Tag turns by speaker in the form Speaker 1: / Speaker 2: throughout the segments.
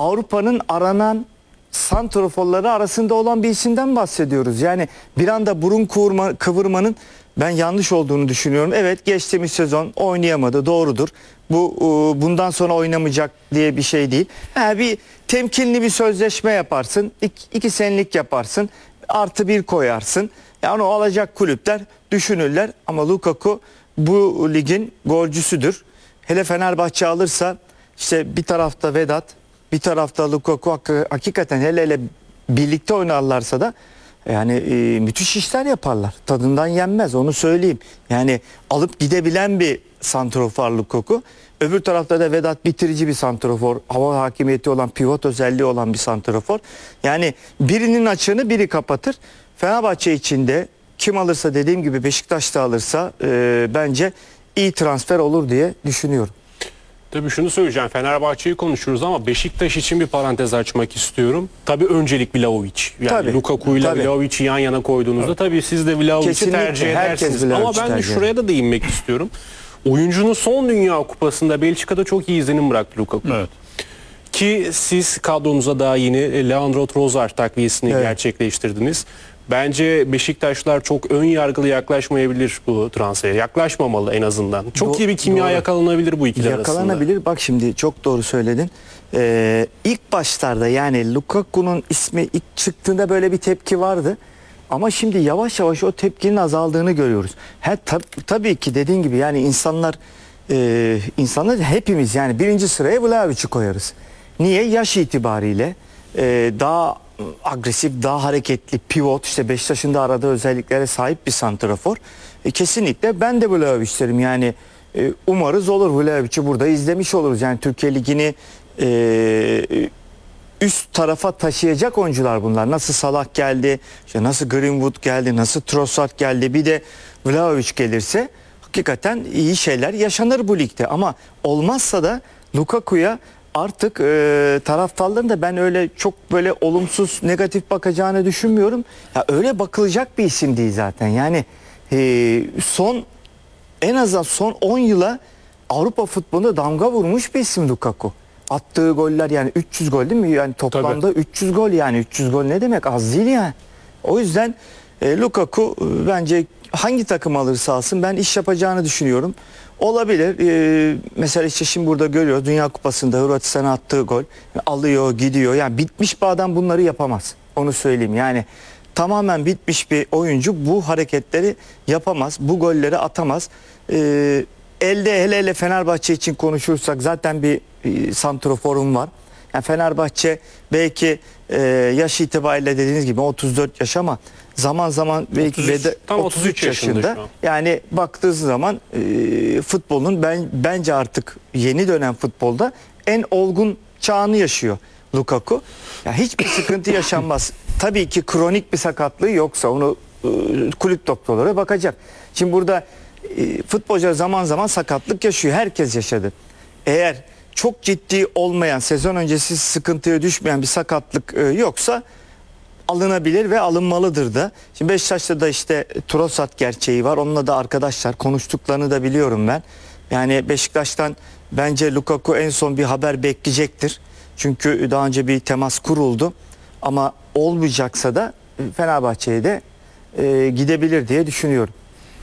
Speaker 1: Avrupa'nın aranan santraforları arasında olan bir isimden bahsediyoruz. Yani bir anda burun kıvırmanın ben yanlış olduğunu düşünüyorum. Evet, geçtiğimiz sezon oynayamadı, doğrudur. Bundan sonra oynamayacak diye bir şey değil. Bir temkinli bir sözleşme yaparsın, 2 senelik yaparsın, +1 koyarsın. Yani o alacak kulüpler düşünürler ama Lukaku bu ligin golcüsüdür. Hele Fenerbahçe alırsa işte bir tarafta Vedat, bir tarafta Lukaku, hakikaten hele birlikte oynarlarsa da yani müthiş işler yaparlar. Tadından yenmez, onu söyleyeyim. Yani alıp gidebilen bir santrafor Lukaku. Öbür tarafta da Vedat bitirici bir santrafor. Hava hakimiyeti olan, pivot özelliği olan bir santrafor. Yani birinin açığını biri kapatır. Fenerbahçe içinde kim alırsa, dediğim gibi Beşiktaş da alırsa bence iyi transfer olur diye düşünüyorum.
Speaker 2: Tabii şunu söyleyeceğim. Fenerbahçe'yi konuşuyoruz ama Beşiktaş için bir parantez açmak istiyorum. Tabii öncelik Vlahovic. Yani Lukaku ile Vlahovic'i yan yana koyduğunuzda tabii siz de Vlahovic'i tercih edersiniz. Ama ben de şuraya da değinmek istiyorum. Oyuncunun son Dünya Kupası'nda Belçika'da çok iyi izlenim bıraktı Lukaku. Evet. Ki siz kadronuza daha yeni Leandro Trossard takviyesini gerçekleştirdiniz. Bence Beşiktaşlar çok ön yargılı yaklaşmayabilir bu transfere. Yaklaşmamalı en azından. Çok iyi bir kimya yakalanabilir bu ikili arasında.
Speaker 1: Yakalanabilir. Bak şimdi çok doğru söyledin. İlk başlarda yani Lukaku'nun ismi ilk çıktığında böyle bir tepki vardı. Ama şimdi yavaş yavaş o tepkinin azaldığını görüyoruz. Tabii ki dediğin gibi yani insanlar hepimiz yani birinci sıraya Vlahovic'i koyarız. Niye? Yaş itibariyle daha agresif, daha hareketli, pivot, işte Beşiktaş'ın da aradığı özelliklere sahip bir santrafor. Kesinlikle ben de Vlahovic isterim. Yani umarız olur, Vlahovic'i burada izlemiş oluruz. Yani Türkiye Ligi'ni üst tarafa taşıyacak oyuncular bunlar. Nasıl Salah geldi, işte nasıl Greenwood geldi, nasıl Trossard geldi, bir de Vlahovic gelirse hakikaten iyi şeyler yaşanır bu ligde. Ama olmazsa da Lukaku'ya artık taraftarların da ben öyle çok böyle olumsuz, negatif bakacağını düşünmüyorum. Ya öyle bakılacak bir isim değil zaten. Yani en azından son 10 yıla Avrupa futbolunda damga vurmuş bir isim Lukaku. Attığı goller yani 300 gol değil mi? Yani toplamda tabii. 300 gol, yani 300 gol ne demek? Az değil yani. O yüzden Lukaku bence hangi takım alırsa alsın ben iş yapacağını düşünüyorum. Olabilir. Mesela işte şimdi burada görüyoruz. Dünya Kupası'nda Hırvatistan'a attığı gol. Alıyor, gidiyor. Yani bitmiş bir adam bunları yapamaz. Onu söyleyeyim. Yani tamamen bitmiş bir oyuncu bu hareketleri yapamaz. Bu golleri atamaz. Elde hele Fenerbahçe için konuşursak zaten bir santroforum var. Yani Fenerbahçe belki yaş itibariyle dediğiniz gibi 34 yaş ama zaman zaman belki 33 yaşında. Yani baktığı zaman futbolun bence artık yeni dönem futbolda en olgun çağını yaşıyor Lukaku. Ya hiçbir sıkıntı yaşanmaz. Tabii ki kronik bir sakatlığı yoksa onu kulüp doktorları bakacak. Şimdi burada futbolcular zaman zaman sakatlık yaşıyor. Herkes yaşadı. Eğer çok ciddi olmayan, sezon öncesi sıkıntıya düşmeyen bir sakatlık yoksa alınabilir ve alınmalıdır da. Şimdi Beşiktaş'ta da işte Trossard gerçeği var. Onunla da arkadaşlar konuştuklarını da biliyorum ben. Yani Beşiktaş'tan bence Lukaku en son bir haber bekleyecektir. Çünkü daha önce bir temas kuruldu. Ama olmayacaksa da Fenerbahçe'ye de gidebilir diye düşünüyorum.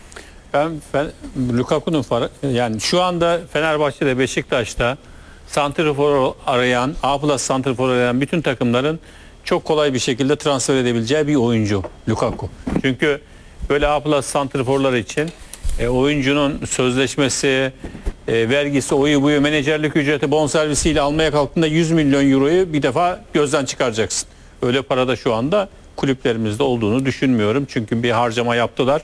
Speaker 3: Ben Lukaku'nun yani şu anda Fenerbahçe'de, Beşiktaş'ta santrafor arayan, A+ santrafor arayan bütün takımların çok kolay bir şekilde transfer edebileceği bir oyuncu Lukaku. Çünkü böyle A+ santraforlar için oyuncunun sözleşmesi, vergisi, oyu buyu, menajerlik ücreti, bonservisiyle almaya kalktığında 100 milyon euroyu bir defa gözden çıkaracaksın. Öyle parada şu anda kulüplerimizde olduğunu düşünmüyorum. Çünkü bir harcama yaptılar.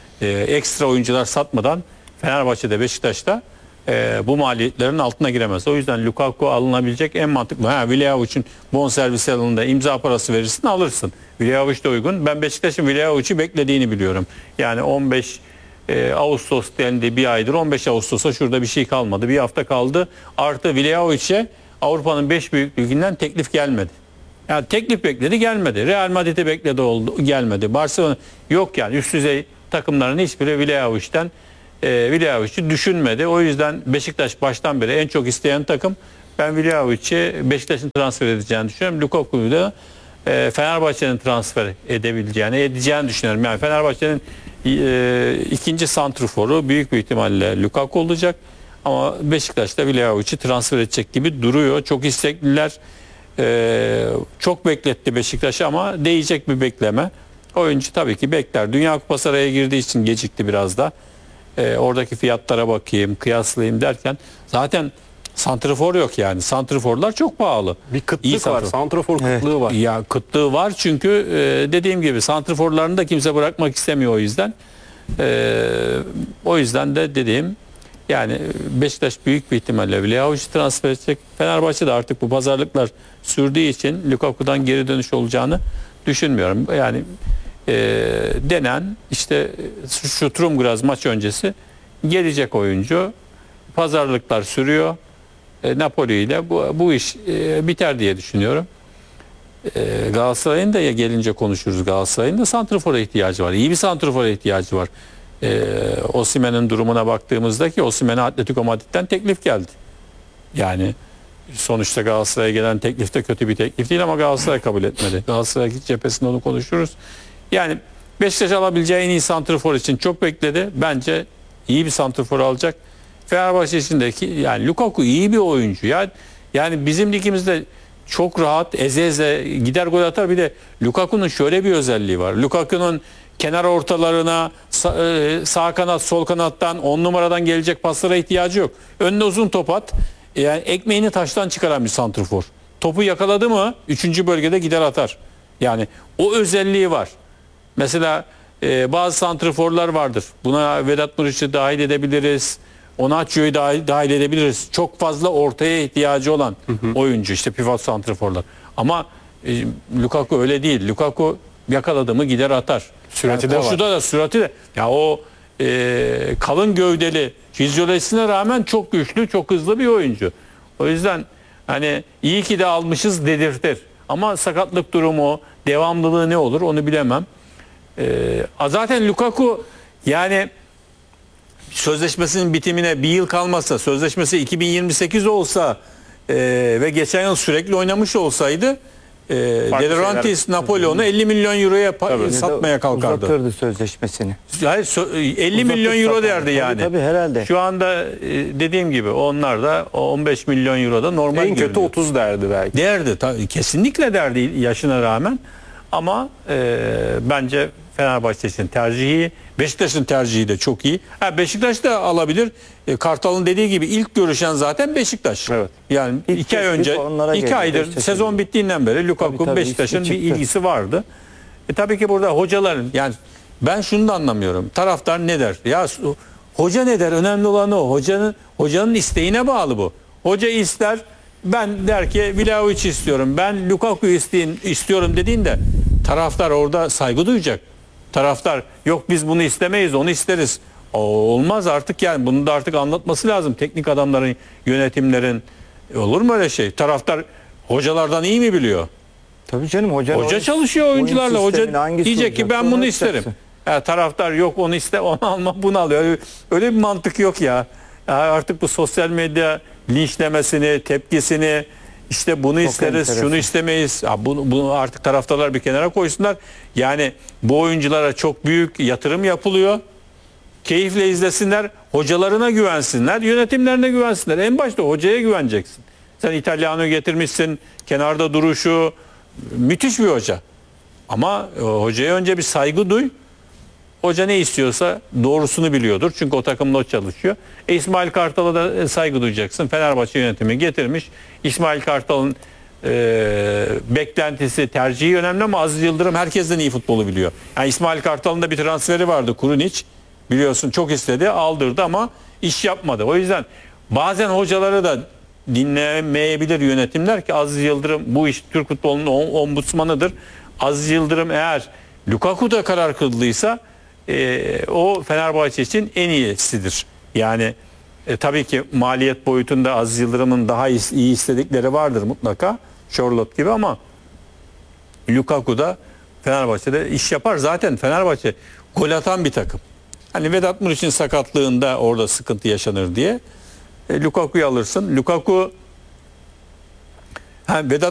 Speaker 3: Ekstra oyuncular satmadan Fenerbahçe'de, Beşiktaş'ta bu maliyetlerin altına giremez. O yüzden Lukaku alınabilecek en mantıklı. Vlahovic'in bonservisi alanında imza parası verirsin, alırsın. Vlahovic de uygun. Ben Beşiktaş'ın Vlahovic'i beklediğini biliyorum. Yani 15 Ağustos dendi, bir aydır. 15 Ağustos'a şurada bir şey kalmadı. Bir hafta kaldı. Artı Vlahovic'e Avrupa'nın 5 büyük liginden teklif gelmedi. Yani teklif bekledi, gelmedi. Real Madrid'i bekledi, gelmedi. Barcelona yok yani. Üst düzey takımların hiçbiri Vlahovic'i düşünmedi. O yüzden Beşiktaş baştan beri en çok isteyen takım. Ben Vlahovic'i Beşiktaş'ın transfer edeceğini düşünüyorum. Lukaku'yu da Fenerbahçe'nin transfer edeceğini düşünüyorum. Yani Fenerbahçe'nin ikinci santrforu büyük bir ihtimalle Lukaku olacak. Ama Beşiktaş'ta Vlahovic'i transfer edecek gibi duruyor. Çok istekliler. Çok bekletti Beşiktaş'ı ama değecek bir bekleme. Oyuncu tabii ki bekler. Dünya Kupası araya girdiği için gecikti biraz da. Oradaki fiyatlara bakayım, kıyaslayayım derken zaten santrafor yok yani. Santraforlar çok pahalı.
Speaker 2: Bir kıtlık var. Santrafor
Speaker 1: Evet.
Speaker 2: kıtlığı var.
Speaker 3: Ya kıtlığı var çünkü dediğim gibi santraforlarını da kimse bırakmak istemiyor o yüzden. O yüzden de dediğim yani Beşiktaş büyük bir ihtimalle Vlahovic'i transfer edecek. Fenerbahçe de artık bu pazarlıklar sürdüğü için Lukaku'dan geri dönüş olacağını düşünmüyorum. Yani denen işte şu Trumgraz maç öncesi gelecek oyuncu. Pazarlıklar sürüyor. Napoli ile bu iş biter diye düşünüyorum. Galatasaray'ın da gelince konuşuruz. Galatasaray'ın da santrafora ihtiyacı var. İyi bir santrafora ihtiyacı var. Osimhen'in durumuna baktığımızda ki Osimhen'e Atletico Madrid'den teklif geldi. Yani sonuçta Galatasaray'a gelen teklif de kötü bir teklif değil ama Galatasaray kabul etmedi. Galatasaray cephesinde onu konuşuruz. Yani Beşiktaş alabileceği en iyi santrafor için çok bekledi. Bence iyi bir santrafor alacak. Fenerbahçe içindeki yani Lukaku iyi bir oyuncu. Yani bizim ligimizde çok rahat eze gider gol atar. Bir de Lukaku'nun şöyle bir özelliği var. Lukaku'nun kenar ortalarına sağ kanat sol kanattan 10 numaradan gelecek paslara ihtiyacı yok. Önüne uzun top at. Yani ekmeğini taştan çıkaran bir santrafor. Topu yakaladı mı 3. bölgede gider atar. Yani o özelliği var. Mesela bazı santraforlar vardır. Buna Vedat Muriç'i dahil edebiliriz. Onaçio'yu dahil edebiliriz. Çok fazla ortaya ihtiyacı olan oyuncu işte pivot santraforlar. Ama Lukaku öyle değil. Lukaku yakaladı mı gider atar.
Speaker 2: Sürati
Speaker 3: yani
Speaker 2: de
Speaker 3: koşuda da sürati de. Ya o kalın gövdeli fizyolojisine rağmen çok güçlü, çok hızlı bir oyuncu. O yüzden hani iyi ki de almışız dedirtir. Ama sakatlık durumu, devamlılığı ne olur onu bilemem. Zaten Lukaku yani sözleşmesinin bitimine bir yıl kalmasa, sözleşmesi 2028 olsa ve geçen yıl sürekli oynamış olsaydı De Laurentiis Napoli onu 50 milyon euroya satmaya kalkardı.
Speaker 1: Uzatırdı sözleşmesini.
Speaker 3: Yani 50 milyon euro derdi yani.
Speaker 1: Tabii herhalde.
Speaker 3: Şu anda dediğim gibi onlar da 15 milyon euro da normal
Speaker 2: En kötü
Speaker 3: görünüyor.
Speaker 2: 30 derdi belki.
Speaker 3: Derdi tabii, kesinlikle derdi yaşına rağmen ama bence Fenerbahçe'nin tercihi, Beşiktaş'ın tercihi de çok iyi. Beşiktaş da alabilir. Kartal'ın dediği gibi ilk görüşen zaten Beşiktaş.
Speaker 2: Evet.
Speaker 3: Yani
Speaker 1: İlk
Speaker 3: 2 ay önce,
Speaker 1: onlara
Speaker 3: 2
Speaker 1: geldi,
Speaker 3: aydır
Speaker 1: Beşiktaş'a
Speaker 3: sezon
Speaker 1: geldi.
Speaker 3: bittiğinden beri Lukaku
Speaker 1: Tabii,
Speaker 3: Beşiktaş'ın
Speaker 1: ismi
Speaker 3: bir
Speaker 1: çıktı.
Speaker 3: ilgisi vardı. Tabii ki burada hocaların yani ben şunu da anlamıyorum. Taraftar ne der? Ya hoca ne der? Önemli olan o. Hocanın isteğine bağlı bu. Hoca ister, ben der ki Vlahovic istiyorum, ben Lukaku'yu istiyorum dediğinde taraftar orada saygı duyacak. Taraftar yok biz bunu istemeyiz, onu isteriz. Olmaz artık yani bunu da artık anlatması lazım teknik adamların, yönetimlerin. Olur mu öyle şey? Taraftar hocalardan iyi mi biliyor?
Speaker 1: Tabii canım
Speaker 3: Hoca çalışıyor oyuncularla. Hoca diyecek ki ben bunu isterim.
Speaker 1: yapacaksın?
Speaker 3: Taraftar yok onu iste, onu alma, bunu alıyor. Öyle bir mantık yok ya. Artık bu sosyal medya linçlemesini, tepkisini işte bunu isteriz,
Speaker 1: enteresan.
Speaker 3: şunu istemeyiz. Bunu artık taraftarlar bir kenara koysunlar. Yani bu oyunculara çok büyük yatırım yapılıyor. Keyifle izlesinler, hocalarına güvensinler, yönetimlerine güvensinler. En başta hocaya güveneceksin. Sen İtalyan'ı getirmişsin, kenarda duruşu müthiş bir hoca. Ama hocaya önce bir saygı duy. Hoca ne istiyorsa doğrusunu biliyordur. Çünkü o takımla o çalışıyor. İsmail Kartal'a da saygı duyacaksın. Fenerbahçe yönetimi getirmiş. İsmail Kartal'ın beklentisi, tercihi önemli ama Aziz Yıldırım herkesten iyi futbolu biliyor. Yani İsmail Kartal'ın da bir transferi vardı, Kurunic. Biliyorsun çok istedi, aldırdı ama iş yapmadı. O yüzden bazen hocaları da dinlemeyebilir yönetimler ki Aziz Yıldırım bu iş Türk futbolunun ombudsmanıdır. Aziz Yıldırım eğer Lukaku'da karar kıldıysa o Fenerbahçe için en iyisidir. Yani tabii ki maliyet boyutunda Aziz Yıldırım'ın daha iyi istedikleri vardır mutlaka. Charlotte gibi ama Lukaku'da Fenerbahçe'de iş yapar. Zaten Fenerbahçe gol atan bir takım. Hani Vedat Muriç'in sakatlığında orada sıkıntı yaşanır diye Lukaku'yu alırsın. Lukaku Vedat